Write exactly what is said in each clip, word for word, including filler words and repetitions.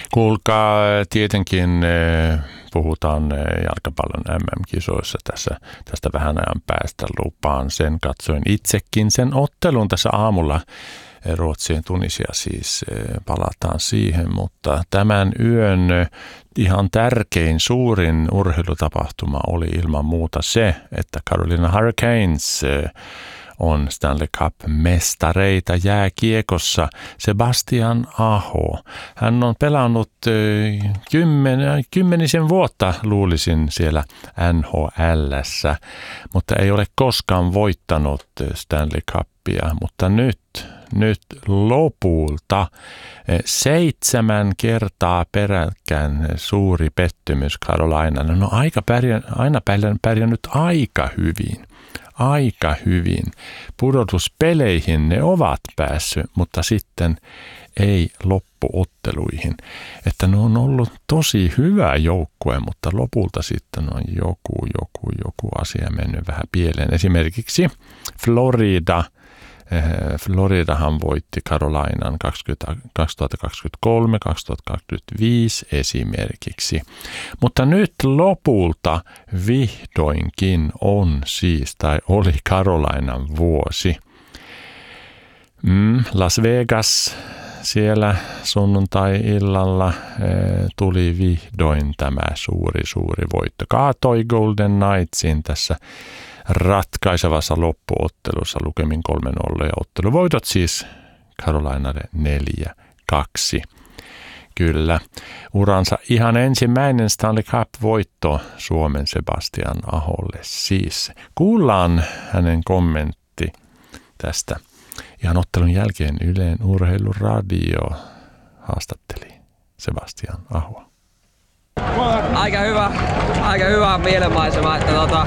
Kuulkaa, tietenkin puhutaan jalkapallon M M-kisoissa tässä, tästä vähän ajan päästä, lupaan sen. Katsoin itsekin sen ottelun tässä aamulla. Ruotsien Tunisia siis, palataan siihen, mutta tämän yön ihan tärkein, suurin urheilutapahtuma oli ilman muuta se, että Carolina Hurricanes on Stanley Cup-mestareita jääkiekossa. Sebastian Aho. Hän on pelannut kymmen, kymmenisen vuotta, luulisin, siellä N H L:ssä, mutta ei ole koskaan voittanut Stanley Cupia. Mutta nyt, nyt lopulta seitsemän kertaa peräkkäin suuri pettymys Carolinalle. No aika pärjä, aina pärjännyt aika hyvin. Aika hyvin. Pudotuspeleihin ne ovat päässyt, mutta sitten ei loppuotteluihin. Että ne on ollut tosi hyvä joukkue, mutta lopulta sitten on joku, joku, joku asia mennyt vähän pieleen. Esimerkiksi Florida. Floridahan voitti Carolinan kaksituhattakaksikymmentäkolme kaksituhattakaksikymmentäviisi esimerkiksi. Mutta nyt lopulta vihdoinkin on siis, tai oli Carolinan vuosi. Mm, Las Vegas, siellä sunnuntai-illalla e, tuli vihdoin tämä suuri, suuri voitto. Kaatoi Golden Knightsin tässä ratkaisevassa loppuottelussa lukemin kolme nolla ja otteluvoitot siis Carolinalle neljä kaksi. Kyllä, uransa ihan ensimmäinen Stanley Cup-voitto Suomen Sebastian Aholle siis. Kuullaan hänen kommentti tästä. Ihan ottelun jälkeen Ylen Urheiluradio haastatteli Sebastian Ahoa. Aika hyvä, aika hyvä mielenmaisema, että tota,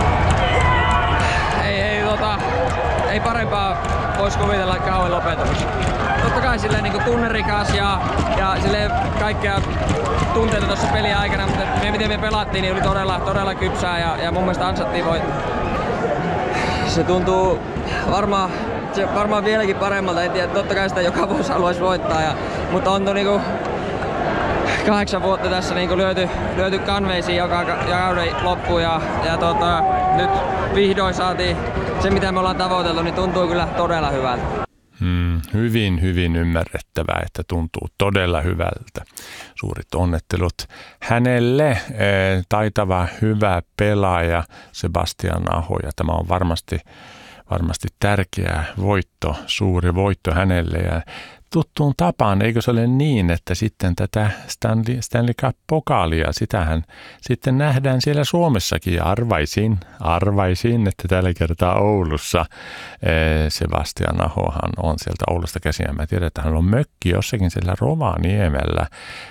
ei, ei, tota, ei parempaa voisi kuvitella kauan lopetuksi. Totta kai silleen niin kuin tunnerikas ja, ja silleen kaikkea tunteita tuossa pelin aikana, mutta me, miten me pelattiin, niin oli todella, todella kypsää ja, ja mun mielestä ansattiin voitto. Se tuntuu varmaan, se varmaan vieläkin paremmalta, en tiedä, totta kai sitä joka vuosi haluaisi voittaa, ja, mutta on niinku kahdeksan vuotta tässä niinku lyöty, lyöty kanveisiin joka kauden loppuun ja, ja tota, nyt vihdoin saatiin se mitä me ollaan tavoiteltu, niin tuntuu kyllä todella hyvältä. Hmm, hyvin, hyvin ymmärrettävää, että tuntuu todella hyvältä. Suurit onnettelut hänelle. E, taitava, hyvä pelaaja Sebastian Aho, ja tämä on varmasti, varmasti tärkeä voitto, suuri voitto hänelle. Ja tuttuun tapaan, eikö se ole niin, että sitten tätä Stanley, Stanley Cup-pokaalia, sitähän sitten nähdään siellä Suomessakin, ja arvaisin, arvaisin, että tällä kertaa Oulussa Sebastian Ahohan on sieltä Oulusta käsin, ja mä tiedän, että hän on mökki jossakin siellä Rovaniemellä,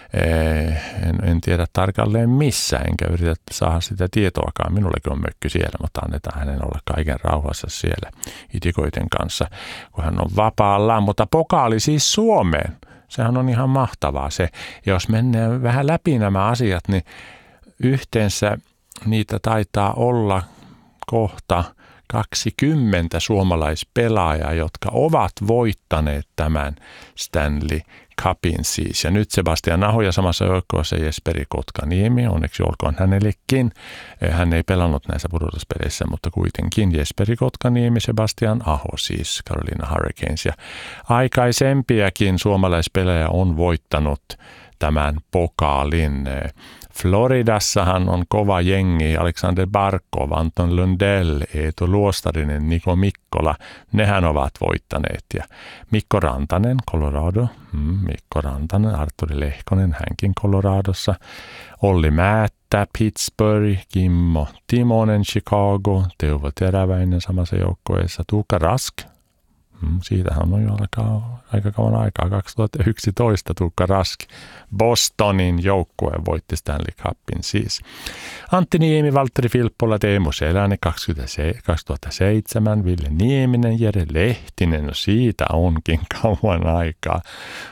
en, en tiedä tarkalleen missä, enkä yritä saada sitä tietoakaan, minullekin on mökki siellä, mutta annetaan hänen olla kaiken rauhassa siellä itikoiden kanssa, kun hän on vapaalla, mutta pokaali siis Suomeen. Sehän on ihan mahtavaa se. Ja jos mennään vähän läpi nämä asiat, niin yhteensä niitä taitaa olla kohta kaksikymmentä suomalaispelaajaa, jotka ovat voittaneet tämän Stanley Cupin siis. Ja nyt Sebastian Aho ja samassa joukkueessa Jesperi Kotkaniemi, onneksi olkoon hänellekin. Hän ei pelannut näissä pudotuspeleissä, mutta kuitenkin Jesperi Kotkaniemi, Sebastian Aho siis, Carolina Hurricanes. Ja aikaisempiakin suomalaispelejä on voittanut tämän pokaalin. Floridassahan on kova jengi, Alexander Barkov, Anton Lundell, Eetu Luostarinen, Niko Mikkola, nehän ovat voittaneet. Ja Mikko Rantanen, Colorado, mm, Mikko Rantanen, Arturi Lehkonen, hänkin Coloradossa, Olli Määttä, Pittsburgh, Kimmo Timonen, Chicago, Teuvo Teräväinen samassa joukkueessa, Tuukka Rask, mm, siitähän on jo alkaa aika kauan aikaa, kaksituhattayksitoista Tuukka Rask, Bostonin joukkue voitti Stanley Cupin siis. Antti Niemi, Valtteri Filppola, Teemu Selänne kaksituhattaseitsemän, Ville Nieminen, Jere Lehtinen, no siitä onkin kauan aikaa,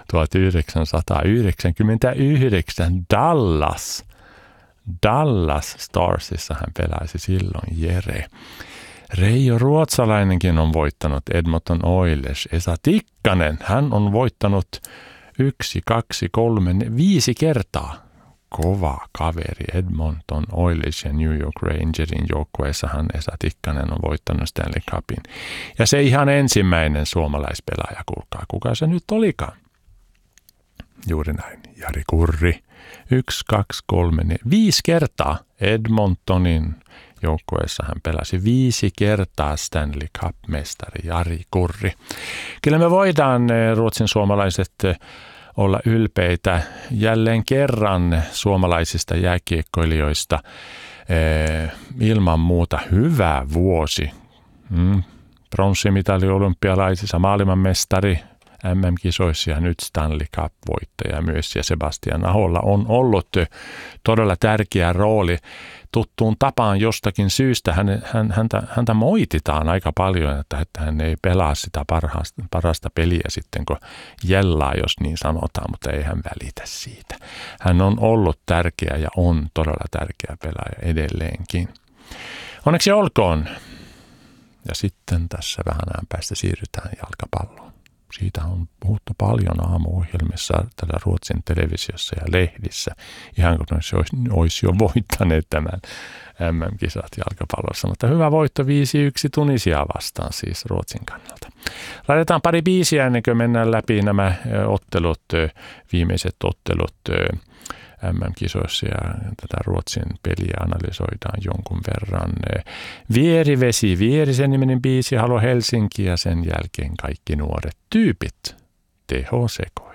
tuhatyhdeksänsataayhdeksänkymmentäyhdeksän Dallas, Dallas Starsissa hän pelaisi silloin Jere. Reijo Ruotsalainenkin on voittanut Edmonton Oilers. Esa Tikkanen, hän on voittanut Yksi, kaksi, kolme, viisi kertaa. Kova kaveri. Edmonton Oilers ja New York Rangersin joukkueessahan Esa Tikkanen on voittanut Stanley Cupin. Ja se ihan ensimmäinen suomalaispelaaja, kuulkaa, kuka se nyt olikaan? Juuri näin. Jari Kurri. Yksi, kaksi, kolme, ne, viisi kertaa Edmontonin joukkueessa hän pelasi viisi kertaa Stanley Cup-mestari Jari Kurri. Kyllä me voidaan, ruotsin suomalaiset, olla ylpeitä jälleen kerran suomalaisista jääkiekkoilijoista. Ilman muuta hyvä vuosi. Mm. Pronssimitali olympialaisissa, maailmanmestari M M-kisoissa ja nyt Stanley Cup-voittaja myös. Ja Sebastian Aholla on ollut todella tärkeä rooli. Tuttuun tapaan jostakin syystä hän, hän, häntä, häntä moititaan aika paljon, että, että hän ei pelaa sitä parhaasta, parasta peliä sitten, kun jellaa, jos niin sanotaan, mutta ei hän välitä siitä. Hän on ollut tärkeä ja on todella tärkeä pelaaja edelleenkin. Onneksi olkoon. Ja sitten tässä vähän ajan päästä siirrytään jalkapalloon. Siitä on puhuttu paljon aamuohjelmissa täällä Ruotsin televisiossa ja lehdissä, ihan kun se olisi, olisi jo voittaneet tämän M M-kisat jalkapallossa. Mutta hyvä voitto viisi yksi Tunisiaa vastaan siis Ruotsin kannalta. Laitetaan pari biisiä ennen kuin mennään läpi nämä ottelut, viimeiset ottelut M M-kisoissa ja tätä Ruotsin peliä analysoidaan jonkun verran. Vierivesi, Vierisen niminen biisi, Halo Helsinki ja sen jälkeen kaikki nuoret tyypit, Teho Seko.